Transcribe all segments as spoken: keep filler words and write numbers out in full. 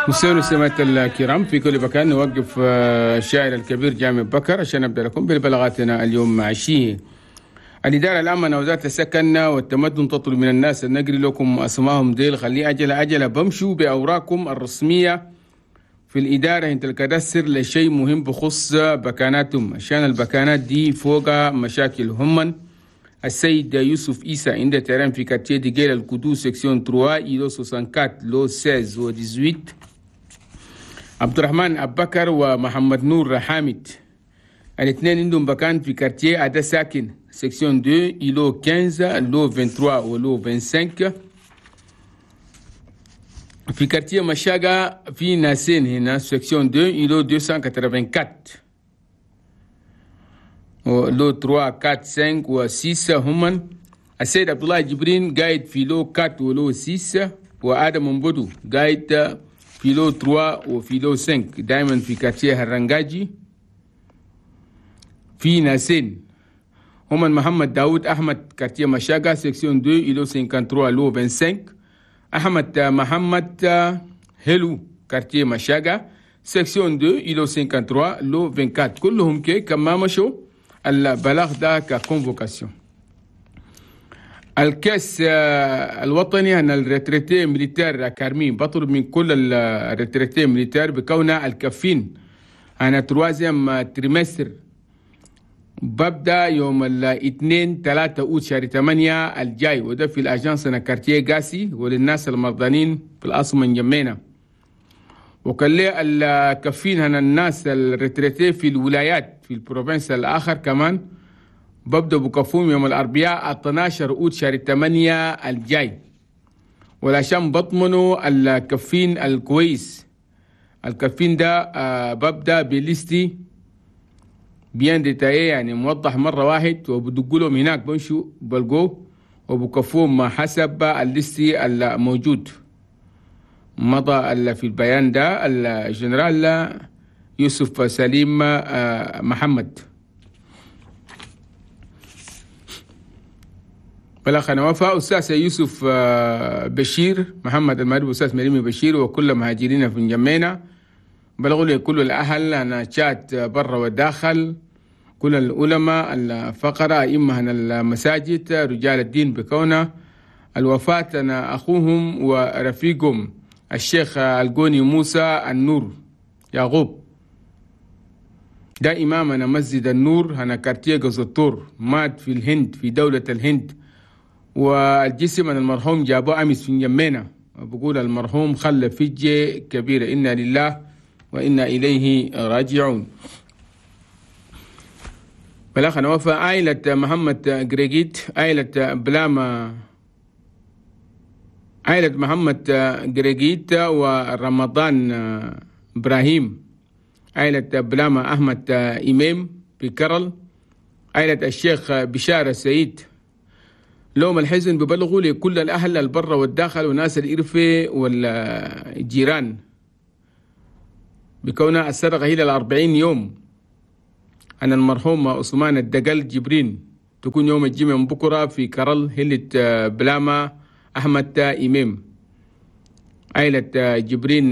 مستمعينا ومستمعات الكرام في كل مكان، نوقف الشاعر الكبير جامع بكر عشان نبدأ لكم ببلاغاتنا اليوم عشية. الإدارة العامة وزارة السكن والتمدن تطلب من الناس أن نقري لكم أسمائهم ديل خلي أجل أجل بمشوا بأوراقكم الرسمية في الإدارة انت الكدسر لشيء مهم بخص بكاناتهم عشان البكانات دي فوق مشاكل هم. السيد يوسف إيسا عند تيران في كاتيه دي جيل القدوس سكسيون ثلاثة إلو أربعة لو ستة و ثمانية عشر. عبد الرحمن أبكر ومحمد نور حامد الاثنين عندهم مكان في كارتيه أدا ساكن سكسيون اثنين إلو خمسة لو اثنين وعشرين ولو خمسة وعشرين. في كارتيه مشاغا في ناسين هنا سكسيون اثنين إلو مئتين وأربعة وثمانين لو ثلاثة أربعة خمسة و ستة هم. السيد عبد الله جبرين قايد في لو أربعة ولو ستة، وآدم مبودو قايد في لو ثلاثة وفي لو خمسة دائما في كارتيه هرنجاجي. في ناسين هم محمد داود أحمد كارتيه مشاغا سكسيون اثنين إلو ثلاثة وخمسين لو خمسة وعشرين. أحمد محمد هلو كارتيه مشاغا سكسيون اثنين إلو ثلاثة وخمسين لو أربعة وعشرين. كلهم كي كما مشوا البلاغ ده ككونفوكاسيون. الكاس الوطني أن الريتريتي ميليتير كارمين بطلب من كل الريتريتي ميليتير بكونها الكفين أنا تروازيم تريمستر ببدأ يوم الاثنين ثلاثة أوت شهر ثمانية الجاي، وده في الأجانس أنا كارتيه قاسي وللناس المرضانين في الأصل من جمينا. وكان لي الكفين هنا الناس الريتريتي في الولايات في البروفنس الآخر كمان ببدأ بكفوم يوم الأربعاء اثني عشر أوت شهر ثمانية الجاي، والعشان بطمنوا الكفين الكويس. الكفين ده آه ببدأ بليستي بيان ديتاي يعني موضح مرة واحد، وبدقلهم هناك بمشوا بلقوه وبكفوهم حسب الليستي الموجود. مضى في البيان ده الجنرال يوسف سليم محمد. بلغ نوافى أستاذ يوسف بشير محمد المعروف أستاذ مريم بشير وكل مهاجرين في جمينا. بلغوا لي كل الأهل أنا شات برا وداخل كل العلماء الفقراء أئمة المساجد رجال الدين بكونه الوفاة أنا أخوهم ورفيقهم الشيخ القوني موسى النور يعقوب، ده إمامنا مسجد النور هنا كارتيه قزطور، مات في الهند في دولة الهند. والجسم من المرحوم جابوه أمس في جمينا. بقول المرحوم خلى فجة كبيرة، إنا لله وإنا إليه راجعون. بلغ نوافى عائلة محمد جريجيت عائلة بلاما عائلة محمد جريجيت ورمضان إبراهيم عائلة بلاما أحمد إمام بكرل عائلة الشيخ بشار السيد. لوم الحزن ببلغوا لكل الأهل البر والداخل وناس الإرفة والجيران بكونها السرقة هي الأربعين يوم أن المرحوم عثمان الدقل جبرين تكون يوم الجمعة من بكرة في كرل هلة بلاما أحمد إمام عائلة جبرين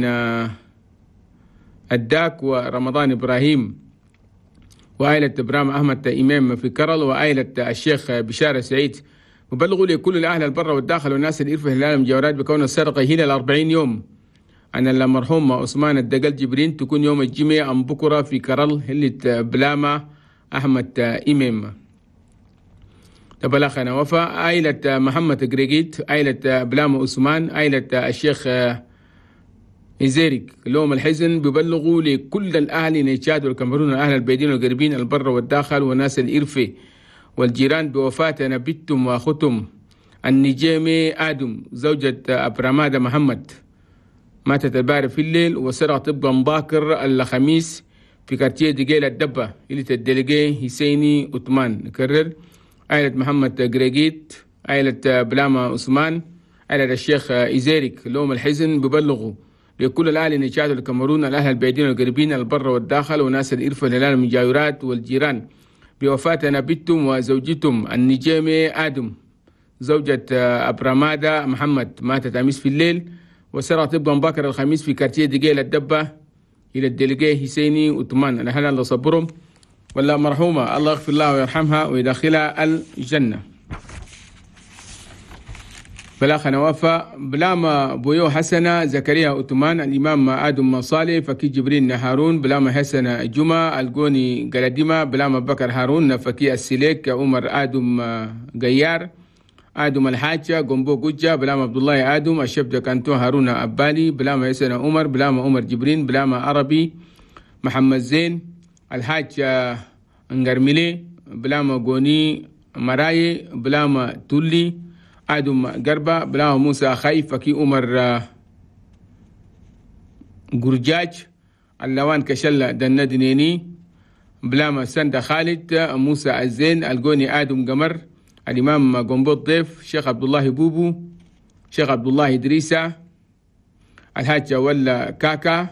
الداك ورمضان إبراهيم وعائلة إبراهيم أحمد إمام في كرل وعائلة الشيخ بشار سعيد. وبلغوا لكل الأهل البر والداخل والناس اللي يرفع هلال المجاورات بكون السرقة هي الأربعين يوم أن المرحوم عثمان الدقل جبرين تكون يوم الجمعة أم بكرة في كرل هلة بلاما أحمد إمام. تبلغنا وفا عائلة محمد جريجيت عائلة بلاما عثمان عائلة الشيخ إزيريك. لهم الحزن ببلغوا لكل الأهل نيتشاد والكاميرون الأهل البيدين والقريبين البر والداخل والناس الإرفة والجيران بوفاة نبيتم وأختم النجيمي آدم زوجة أبرامادة محمد ماتت البارح في الليل وسرقت طبقا مباكر الخميس في كارتيه دقيل الدبة اللي تدلقي حسيني عثمان. نكرر عائلة محمد جريجيت عائلة بلاما عثمان عائلة الشيخ إزيريك. لهم الحزن ببلغوا لكل الأهل نيتشاد والكاميرون الأهل البعيدين والقريبين البر والداخل وناس الإرفة الهلال المجاورات والجيران بوفاة نبيتم وزوجتم النجيمي آدم زوجة أبرامادة محمد ماتت أمس في الليل وسرع طبا بكر الخميس في كارتيه دقيل الدبة إلى الدلقيه حسيني وتمان الأهل الله صبرهم ولا مرحومة الله يغفر لها ويرحمها ويدخلها الجنة. بلا خنوافة بلا ما بويو حسنة زكريا أوتمان الإمام آدم صالح فكي جبرين هارون بلا ما حسنة جمعة القوني قلديمة بلا ما بكر هارون فكي السليك عمر آدم قيار آدم الحاجة قنبو قجة بلا ما عبد الله آدم الشبد كانتو هارون أبالي بلا ما حسنة عمر بلا ما عمر جبرين بلا ما عربي محمد زين الحاجة انقرملي بلا ما قوني مراي بلا ما تولي آدم قربة بلا موسى خايف فكي عمر قرجاج اللوان كشلة دن دنيني بلا ما سند خالد موسى الزين القوني آدم قمر الإمام قنبو الضيف شيخ عبد الله بوبو شيخ عبد الله إدريسة الحاجة ولا كاكا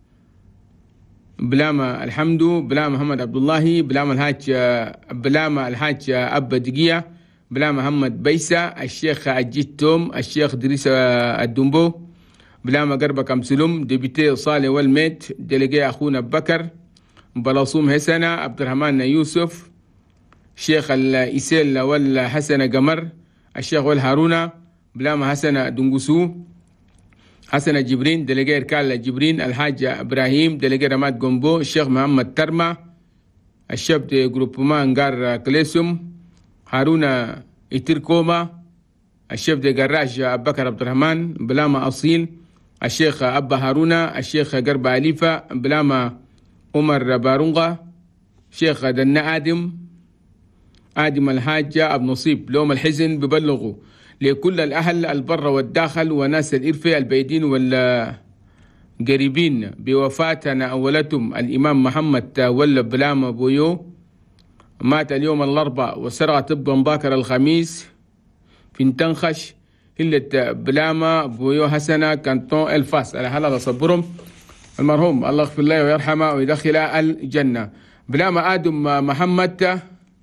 بلا ما الحمدو بلا محمد عبد الله بلا ما الحاج بلا ما الحاج أبا دقية بلا محمد بيسا الشيخ الجيتوم الشيخ دريس الدنبو بلا ما قربة كمسلوم ديبيتي صالح والميت ديليجي أخونا بكر بلاصوم هسنة عبد الرحمن يوسف الشيخ الإسيل والحسن قمر الشيخ والهارونة بلا ما حسن دنقسو حسن جبرين ديليجي ركال جبرين الحاج إبراهيم ديليجي رماد قنبو الشيخ محمد ترمى الشيخ جروبما انقار كليسوم هارون إتركوما الشيخ دي قراج بكر عبد الرحمن بلاما أصيل الشيخ أبا هارون الشيخ قرب عليفة بلاما عمر بارونغا شيخ دنا آدم آدم الحاجة أبو نصيب لوم الحزن ببلغوا لكل الأهل البر والداخل وناس الإرفة البيدين والقريبين بوفاتنا أولتهم الإمام محمد ولا بلاما بويو مات اليوم الأربعاء وسرع طبا باكر الخميس في نتنخش هلة بلاما بويو حسنة كانتون الفاس على هلا صبرهم المرحوم الله يغفر له ويرحمه ويدخل الجنة. بلاما آدم محمد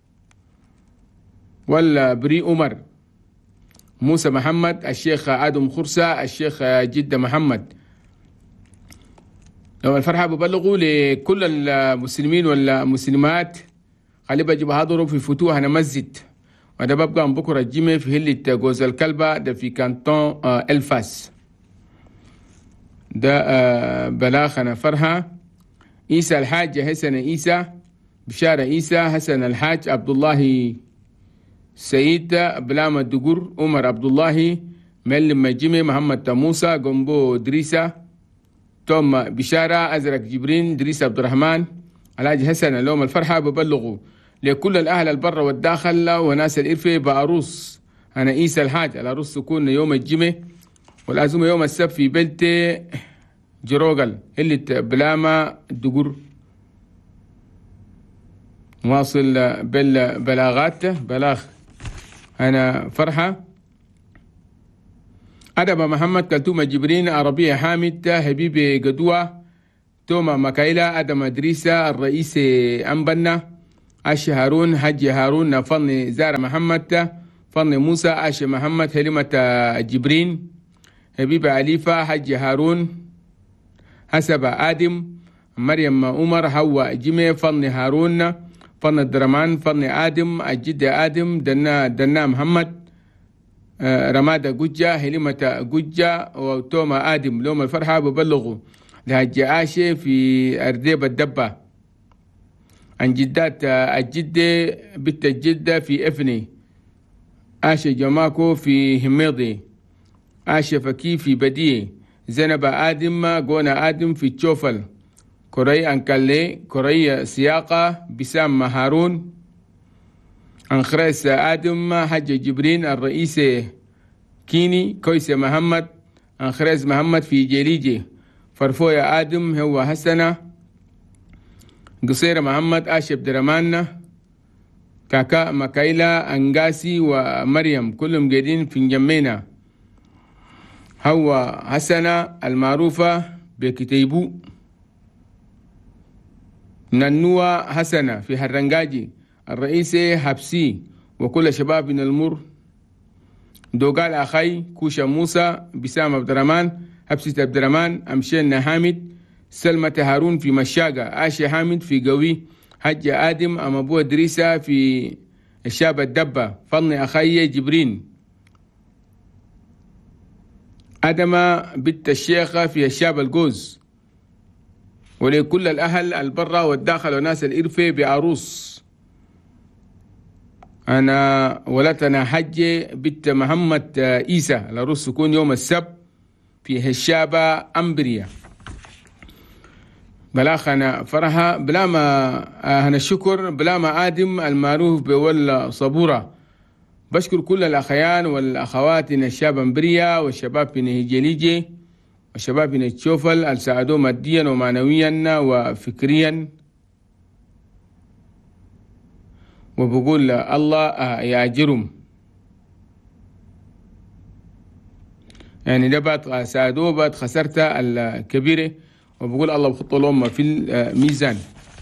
ولا بري عمر موسى محمد الشيخ آدم خرسة الشيخ جدة محمد. لو الفرحة ببلغوا لكل المسلمين والمسلمات خلي بجي بحضروا في فتوح أنا مسجد وده ببقى من بكرة الجمعة في هلة جوز الكلبة ده في كانتون الفاس ده بلاغ أنا فرحة إيسا الحاج حسن إيسا بشارة إيسا حسن الحاج عبد الله سيد بلام الدقور عمر عبد الله ملم مجمع محمد موسى قنبو دريسة توم بشارة أزرق جبرين دريس عبد الرحمن الحاج حسن لوم الفرحة ببلغوا لكل الأهل البر والداخل وناس الإرفة بعروس أنا إيسا الحاج العروس تكون يوم الجمعة والعزومة يوم السبت في بلت جروجل اللي بلاما الدقور. واصل بالبلاغات بلاغ أنا فرحة أدب محمد كلتومة جبرين عربية حامد حبيبي قدوة توما مكايلا أدم إدريسة الرئيس أنبنا أشي هارون حج هارون فن زار محمد فن موسى أشي محمد هلمة جبرين حبيب عليفة حج هارون حسب آدم مريم عمر هوا جمع فن هارون فن الدرمان فن آدم الجد آدم دنا دنا محمد رماد جوجة هلمة جوجة وتوما آدم لوم الفرحة ببلغوا لهج آشي في أرديب الدبة عن جدات الجدة بنت الجدة في إفني آشي جماكو في هميضي آشي فكي في بديه زينب آدم قونا آدم في تشوفل كوري أنكالي كوري سياقة بسام هارون أنخريس آدم حج جبرين الرئيس كيني كويس محمد أنخريس محمد في جليجي فرفويا آدم هو حسنة قصير محمد آشي عبد الرحمن كاكا مكايلا أنقاسي ومريم كلهم قاعدين في جمينا هو حسنة المعروفة بكتيبو ننوى حسنة في هرنجاجي الرئيس حبسي وكل شباب من المر دوغال أخي كوشا موسى بسام عبد الرحمن حبسة عبد الرحمن أمشينا حامد، سلمة هارون في مشاقة، آشي حامد في قوي، حجة آدم أم أبوه دريسة في الشاب الدبة، فضني أخي جبرين، أدم بنت الشيخة في الشاب الجوز، ولكل الأهل البرة والداخل وناس الإرفة بعروس. أنا ولدتنا حجة بنت محمد عيسى، العروس تكون يوم السبت في هشابة أمبريا. بلا خنا فرحة بلا ما هنا الشكر بلا ما آدم المعروف بول صبورة. بشكر كل الأخيان والأخوات من الشاب أمبريا والشباب من هجليجي والشباب من الشوفل اللي ساعدوه ماديا ومعنويا وفكريا، وبقول الله يأجرهم. يعني ده بعد ساعدوه بعد خسرت الكبيرة، وبقول الله بخط لهم في الميزان.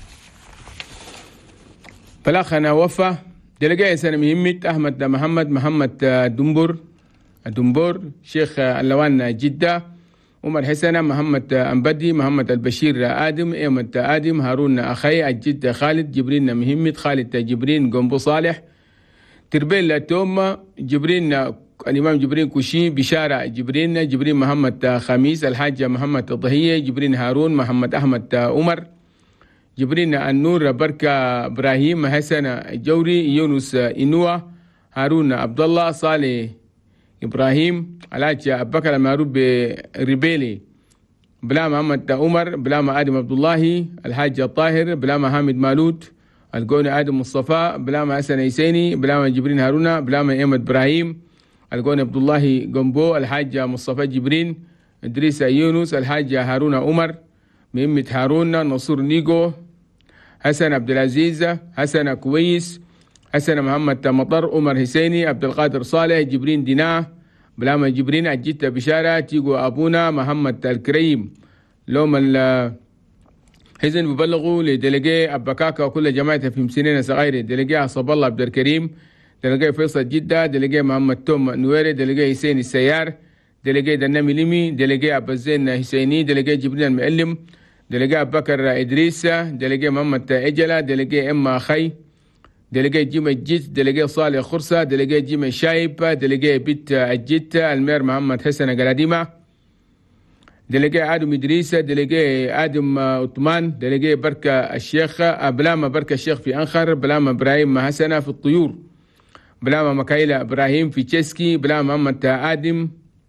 فلاخنا وفى دلقاء سنة مهمة أحمد محمد محمد دنبور دنبور شيخ اللوان جدة، عمر حسن محمد أنبدي محمد البشير آدم إيمت آدم هارون أخي الجد خالد جبرين مهمة خالد جبرين قنبو صالح تربيل توما جبرين الإمام جبرين كوشي بشارة جبرين جبرين محمد خميس الحاج محمد الضهية جبرين هارون محمد أحمد عمر جبرين النور بركة إبراهيم حسن جوري يونس إنوة هارون عبد الله صالح إبراهيم الحاج أبو بكر المعروف بريبيلي بلا محمد عمر بلا ما آدم عبد الله الحاج الطاهر بلا ما حامد مالود القوني آدم مصطفى بلا ما حسن عيسيني بلا ما جبرين هارون بلا ما إيمت إبراهيم القوني عبد الله قنبو الحاج مصطفى جبرين إدريس يونس الحاج هارون عمر مهمة هارون نصور نيجو حسن عبد العزيز حسن كويس حسن محمد مطر عمر حسيني عبد القادر صالح جبرين دينا بلا ما جبرين أجيت بشارة تيجو أبونا محمد الكريم لوم الحزن ببلغوا لدلقي أبكاكا وكل جماعة في مسنين صغيرة دلقي عصب الله عبد الكريم دلقي فيصل جدة دلقي محمد توم نويري دلقي حسين السيار دلقي دنامي لمي دلقي أبزين حسيني دلقي جبرين المعلم دلقي أبو بكر إدريس دلقي محمد إجلة دلقي إما خي دلقي جيم الجيت دلقي صالح خرصة دلقي جيم الشايب دلقي بيت الجيت المير محمد حسن قلاديمة دلقي آدم إدريس دلقي آدم عثمان دلقي بركة الشيخ بلاما بركة الشيخ في أنخر بلاما إبراهيم حسنة في الطيور بلاما مكايلة إبراهيم في تشيسكي بلاما محمد آدم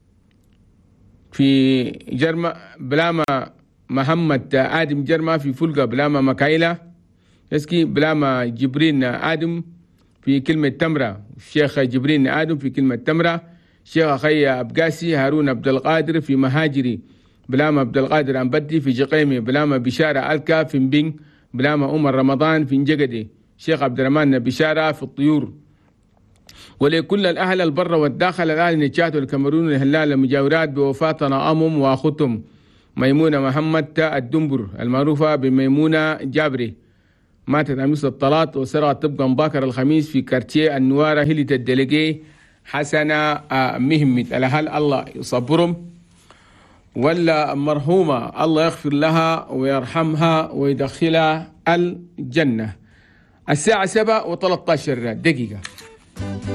في جرما بلاما محمد آدم جرما في فلقة بلاما مكايلة يسكي بلاما جبرين آدم في كلمة تمرة الشيخ جبرين آدم في كلمة تمرة شيخ أخي أبقاسي هارون عبد القادر في مهاجري بلاما عبد القادر أنبدي في جقيمي بلاما بشارة ألكا في مبين بلاما عمر رمضان في نجقدي شيخ عبد الرحمن بشارة في الطيور. ولكل الأهل البر والداخل الأهل نجات والكاميرون والهلال المجاورات بوفاتنا أمم وأخوتهم ميمونة محمد الدنبر المعروفة بميمونة جابري ماتت أمس الطلات وسرعت طبقا باكر الخميس في كارتيه النوارة هلة الدلقي حسنة مهمت الأهل الله يصبرهم ولا مرحومة الله يغفر لها ويرحمها ويدخلها الجنة. الساعة سبعة وثلاثة عشر دقيقة.